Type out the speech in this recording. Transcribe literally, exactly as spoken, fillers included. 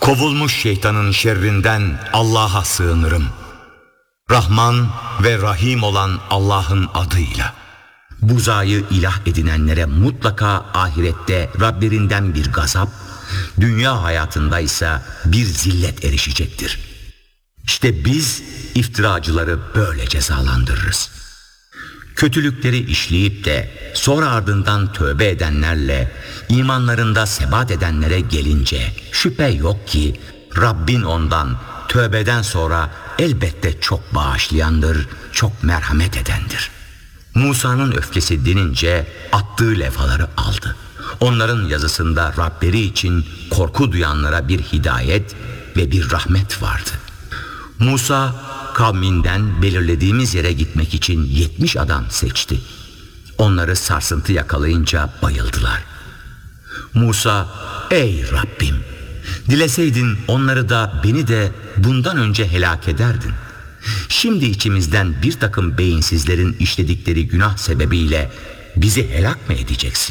Kovulmuş şeytanın şerrinden Allah'a sığınırım. Rahman ve Rahim olan Allah'ın adıyla. Buzayı ilah edinenlere mutlaka ahirette Rablerinden bir gazap, dünya hayatında ise bir zillet erişecektir. İşte biz iftiracıları böyle cezalandırırız. Kötülükleri işleyip de sonra ardından tövbe edenlerle imanlarında sebat edenlere gelince şüphe yok ki Rabbin ondan tövbeden sonra elbette çok bağışlayandır, çok merhamet edendir. Musa'nın öfkesi dinince attığı levhaları aldı. Onların yazısında Rableri için korku duyanlara bir hidayet ve bir rahmet vardı. Musa kavminden belirlediğimiz yere gitmek için yetmiş adam seçti. Onları sarsıntı yakalayınca bayıldılar. Musa, ey Rabbim, dileseydin onları da beni de bundan önce helak ederdin. Şimdi içimizden bir takım beyinsizlerin işledikleri günah sebebiyle bizi helak mı edeceksin?